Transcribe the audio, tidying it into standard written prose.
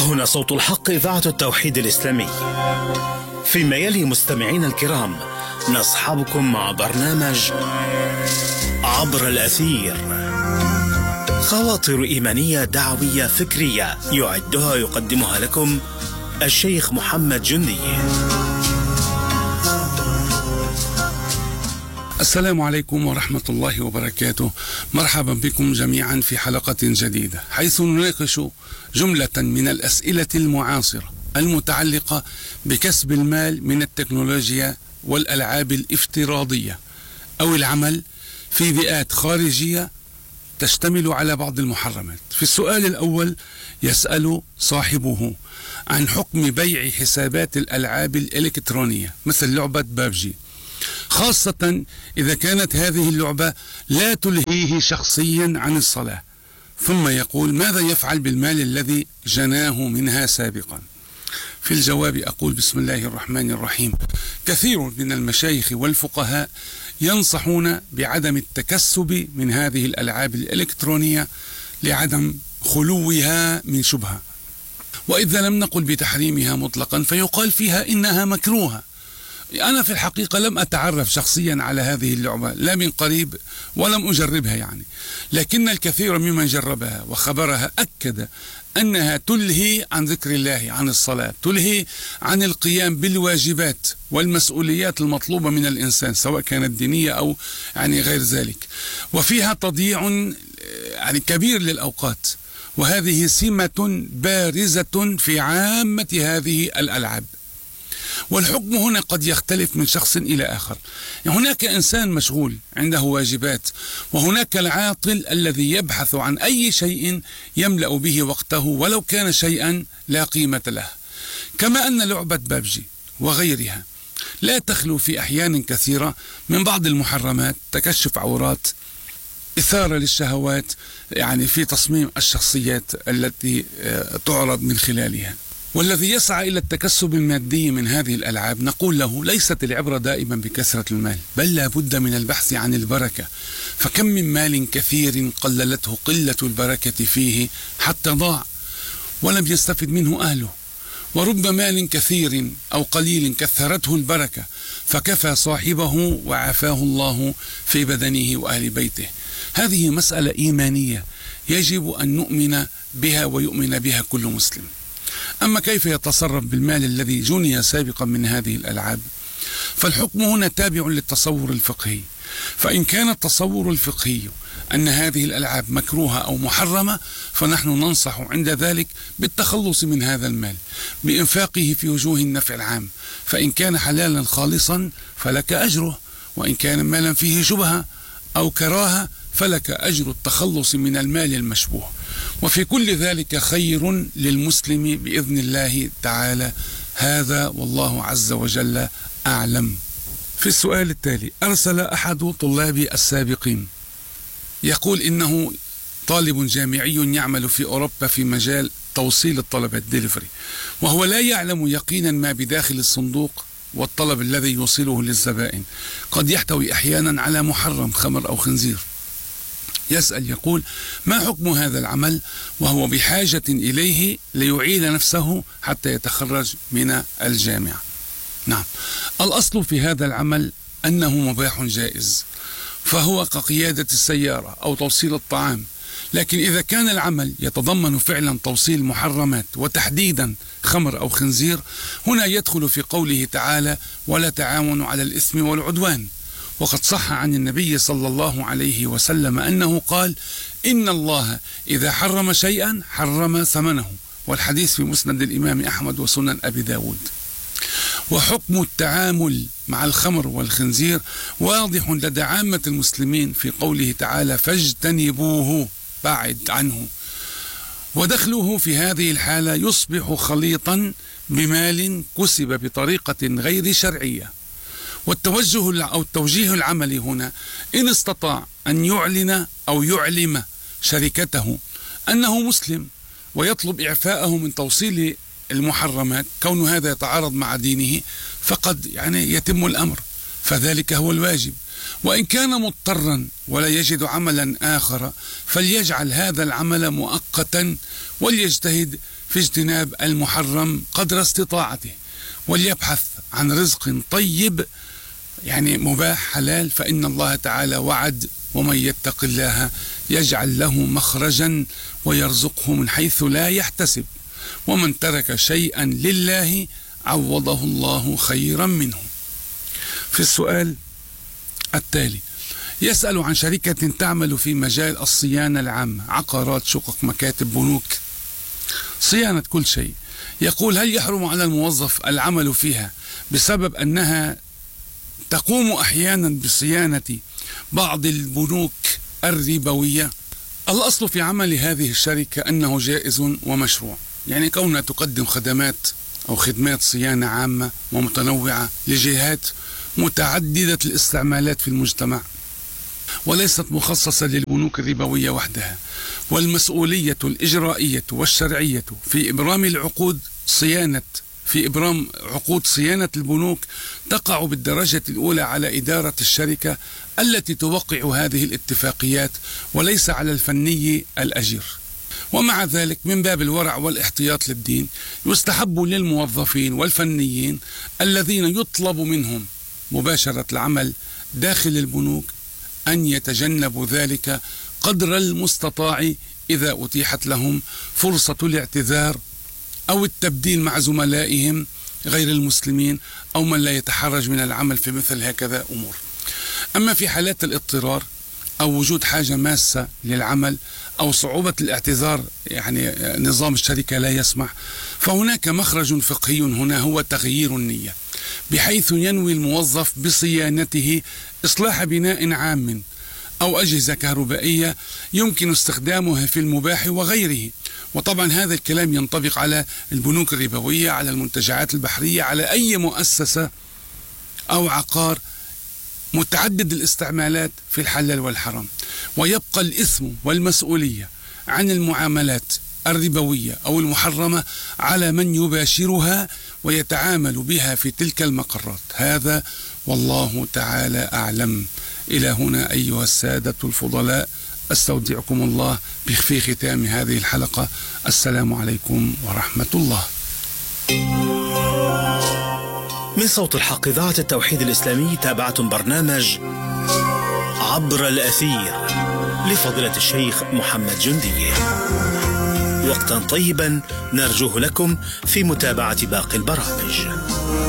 هنا صوت الحق، إذاعة التوحيد الإسلامي. فيما يلي مستمعين الكرام نصحبكم مع برنامج عبر الأثير، خواطر إيمانية دعوية فكرية يعدها يقدمها لكم الشيخ محمد جندي. السلام عليكم ورحمة الله وبركاته. مرحبا بكم جميعا في حلقة جديدة، حيث نناقش جملة من الأسئلة المعاصرة المتعلقة بكسب المال من التكنولوجيا والألعاب الافتراضية أو العمل في بيئات خارجية تشتمل على بعض المحرمات. في السؤال الأول يسأل صاحبه عن حكم بيع حسابات الألعاب الإلكترونية مثل لعبة بابجي، خاصة إذا كانت هذه اللعبة لا تلهيه شخصيا عن الصلاة. ثم يقول: ماذا يفعل بالمال الذي جناه منها سابقا؟ في الجواب أقول: بسم الله الرحمن الرحيم. كثير من المشايخ والفقهاء ينصحون بعدم التكسب من هذه الألعاب الإلكترونية لعدم خلوها من شبهة، وإذا لم نقل بتحريمها مطلقا فيقال فيها إنها مكروهة. أنا في الحقيقة لم أتعرف شخصيا على هذه اللعبة لا من قريب ولم أجربها يعني، لكن الكثير ممن جربها وخبرها أكد أنها تلهي عن ذكر الله، عن الصلاة، تلهي عن القيام بالواجبات والمسؤوليات المطلوبة من الإنسان سواء كانت دينية أو يعني غير ذلك، وفيها تضييع يعني كبير للأوقات، وهذه سمة بارزة في عامة هذه الألعاب. والحكم هنا قد يختلف من شخص إلى آخر. هناك إنسان مشغول عنده واجبات، وهناك العاطل الذي يبحث عن أي شيء يملأ به وقته ولو كان شيئا لا قيمة له. كما أن لعبة بابجي وغيرها لا تخلو في أحيان كثيرة من بعض المحرمات، تكشف عورات، إثارة للشهوات يعني في تصميم الشخصيات التي تعرض من خلالها. والذي يسعى إلى التكسب المادي من هذه الألعاب نقول له: ليست العبرة دائما بكثرة المال، بل لا بد من البحث عن البركة. فكم من مال كثير قللته قلة البركة فيه حتى ضاع ولم يستفد منه أهله، ورب مال كثير أو قليل كثرته البركة فكفى صاحبه وعافاه الله في بدنه وأهل بيته. هذه مسألة إيمانية يجب أن نؤمن بها ويؤمن بها كل مسلم. أما كيف يتصرف بالمال الذي جني سابقا من هذه الألعاب؟ فالحكم هنا تابع للتصور الفقهي. فإن كان التصور الفقهي أن هذه الألعاب مكروهة أو محرمة فنحن ننصح عند ذلك بالتخلص من هذا المال بإنفاقه في وجوه النفع العام، فإن كان حلالا خالصا فلك أجره، وإن كان مالا فيه شبهة أو كراهة فلك أجر التخلص من المال المشبوه، وفي كل ذلك خير للمسلم بإذن الله تعالى. هذا والله عز وجل أعلم. في السؤال التالي أرسل أحد طلابي السابقين يقول إنه طالب جامعي يعمل في أوروبا في مجال توصيل الطلبات ديليفري، وهو لا يعلم يقينا ما بداخل الصندوق، والطلب الذي يوصله للزبائن قد يحتوي أحيانا على محرم خمر أو خنزير. يسأل يقول: ما حكم هذا العمل وهو بحاجة إليه ليعيل نفسه حتى يتخرج من الجامعة؟ نعم، الأصل في هذا العمل أنه مباح جائز، فهو كقيادة السيارة أو توصيل الطعام. لكن إذا كان العمل يتضمن فعلا توصيل محرمات وتحديدا خمر أو خنزير، هنا يدخل في قوله تعالى: ولا تعاونوا على الإثم والعدوان. وقد صح عن النبي صلى الله عليه وسلم أنه قال: إن الله إذا حرم شيئا حرم ثمنه، والحديث في مسند الإمام أحمد وسنن أبي داود. وحكم التعامل مع الخمر والخنزير واضح لدى عامة المسلمين في قوله تعالى: فاجتنبوه، بعد عنه. ودخله في هذه الحالة يصبح خليطا بمال كسب بطريقة غير شرعية. والتوجيه العملي هنا إن استطاع أن يعلن أو يعلم شركته أنه مسلم ويطلب إعفاءه من توصيل المحرمات، كون هذا يتعارض مع دينه، فقد يعني يتم الأمر، فذلك هو الواجب. وإن كان مضطرا ولا يجد عملا آخر فليجعل هذا العمل مؤقتا وليجتهد في اجتناب المحرم قدر استطاعته، وليبحث عن رزق طيب يعني مباح حلال، فإن الله تعالى وعد: ومن يتق الله يجعل له مخرجا ويرزقه من حيث لا يحتسب، ومن ترك شيئا لله عوضه الله خيرا منه. في السؤال التالي يسأل عن شركة تعمل في مجال الصيانة العامة: عقارات، شقق، مكاتب، بنوك، صيانة كل شيء. يقول: هل يحرم على الموظف العمل فيها بسبب أنها تقوم أحيانا بصيانة بعض البنوك الربوية؟ الأصل في عمل هذه الشركة أنه جائز ومشروع، يعني كونها تقدم خدمات أو خدمات صيانة عامة ومتنوعة لجهات متعددة الاستعمالات في المجتمع، وليست مخصصة للبنوك الربوية وحدها. والمسؤولية الإجرائية والشرعية في إبرام عقود صيانة البنوك تقع بالدرجة الأولى على إدارة الشركة التي توقع هذه الاتفاقيات، وليس على الفني الأجير. ومع ذلك من باب الورع والاحتياط للدين يستحب للموظفين والفنيين الذين يطلب منهم مباشرة العمل داخل البنوك أن يتجنبوا ذلك قدر المستطاع إذا أتيحت لهم فرصة الاعتذار أو التبديل مع زملائهم غير المسلمين أو من لا يتحرج من العمل في مثل هكذا أمور. أما في حالات الاضطرار أو وجود حاجة ماسة للعمل أو صعوبة الاعتذار، يعني نظام الشركة لا يسمح، فهناك مخرج فقهي هنا هو تغيير النية، بحيث ينوي الموظف بصيانته إصلاح بناء عام أو أجهزة كهربائية يمكن استخدامها في المباح وغيره. وطبعا هذا الكلام ينطبق على البنوك الربوية، على المنتجعات البحرية، على أي مؤسسة أو عقار متعدد الاستعمالات في الحلال والحرام. ويبقى الإثم والمسؤولية عن المعاملات الربوية أو المحرمة على من يباشرها ويتعامل بها في تلك المقرات. هذا والله تعالى أعلم. إلى هنا أيها السادة الفضلاء أستودعكم الله في ختام هذه الحلقة. السلام عليكم ورحمة الله. من صوت الحق إذاعة التوحيد الإسلامي تابعتم برنامج عبر الأثير لفضيلة الشيخ محمد جندي. وقتا طيبا نرجوه لكم في متابعة باقي البرامج.